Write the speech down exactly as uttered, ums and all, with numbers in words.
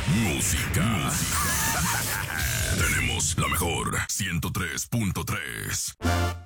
Música. Tenemos la mejor ciento tres punto tres.